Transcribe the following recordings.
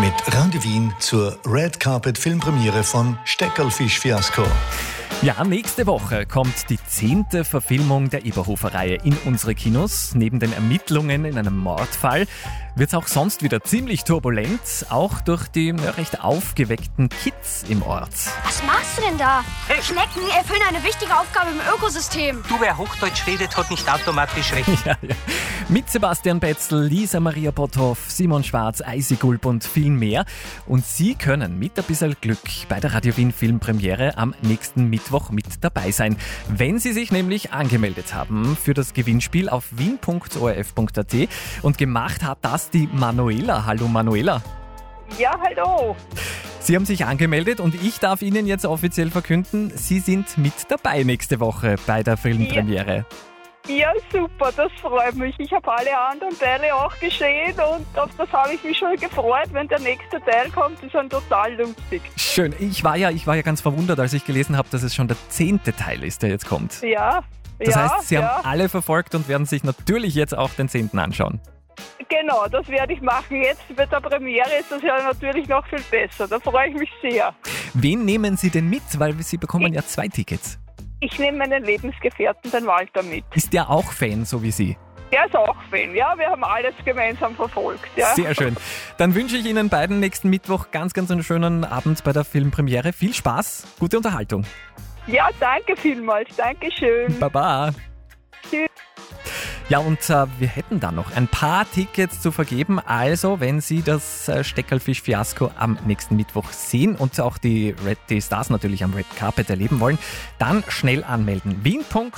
mit Radio Wien zur Red Carpet Filmpremiere von Steckerlfisch-Fiasko. Ja, nächste Woche kommt die 10. Verfilmung der Eberhofer-Reihe in unsere Kinos. Neben den Ermittlungen in einem Mordfall wird es auch sonst wieder ziemlich turbulent, auch durch die recht aufgeweckten Kids im Ort. Was machst du denn da? Schnecken erfüllen eine wichtige Aufgabe im Ökosystem. Du, wer Hochdeutsch redet, hat nicht automatisch recht. Ja. Mit Sebastian Betzel, Lisa Maria Potthoff, Simon Schwarz, Eisi Gulb und viel mehr. Und Sie können mit ein bisschen Glück bei der Radio Wien Filmpremiere am nächsten Mittwoch mit dabei sein. Wenn Sie sich nämlich angemeldet haben für das Gewinnspiel auf wien.orf.at. Und gemacht hat das die Manuela. Hallo Manuela. Ja, hallo. Sie haben sich angemeldet und ich darf Ihnen jetzt offiziell verkünden, Sie sind mit dabei nächste Woche bei der Filmpremiere. Ja, super, das freut mich. Ich habe alle anderen Teile auch gesehen und auf das habe ich mich schon gefreut, wenn der nächste Teil kommt. Die sind total lustig. Schön. Ich war ja ganz verwundert, als ich gelesen habe, dass es schon der 10. Teil ist, der jetzt kommt. Ja. Das heißt, Sie haben alle verfolgt und werden sich natürlich jetzt auch den 10. anschauen. Genau, das werde ich machen. Jetzt bei der Premiere ist das ja natürlich noch viel besser. Da freue ich mich sehr. Wen nehmen Sie denn mit? Weil Sie bekommen ja 2 Tickets. Ich nehme meinen Lebensgefährten, den Walter, mit. Ist der auch Fan, so wie Sie? Der ist auch Fan, ja. Wir haben alles gemeinsam verfolgt. Ja. Sehr schön. Dann wünsche ich Ihnen beiden nächsten Mittwoch ganz einen schönen Abend bei der Filmpremiere. Viel Spaß, gute Unterhaltung. Ja, danke vielmals. Dankeschön. Baba. Tschüss. Ja, und wir hätten da noch ein paar Tickets zu vergeben. Also, wenn Sie das Steckerlfisch-Fiasko am nächsten Mittwoch sehen und auch die Stars natürlich am Red Carpet erleben wollen, dann schnell anmelden.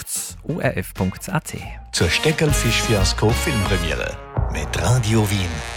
wien.orf.at. Zur Steckerlfisch-Fiasko Filmpremiere mit Radio Wien.